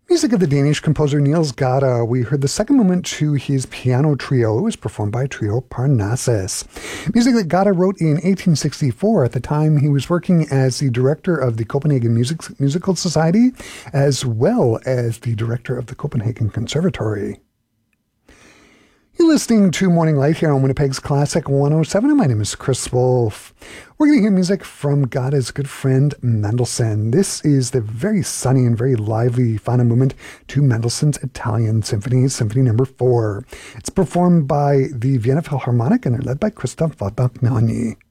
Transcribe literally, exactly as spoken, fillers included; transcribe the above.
Music of the Danish composer Niels Gade. We heard the second movement to his piano trio. It was performed by Trio Parnassus. Music that Gade wrote in eighteen sixty-four. At the time, he was working as the director of the Copenhagen Music Musical Society, as well as the director of the Copenhagen Conservatory. You're listening to Morning Light here on Winnipeg's Classic one oh seven, and my name is Chris Wolf. We're going to hear music from Gade's good friend Mendelssohn. This is the very sunny and very lively final movement to Mendelssohn's Italian Symphony, Symphony Number Four. It's performed by the Vienna Philharmonic, and they're led by Christoph Baglioni.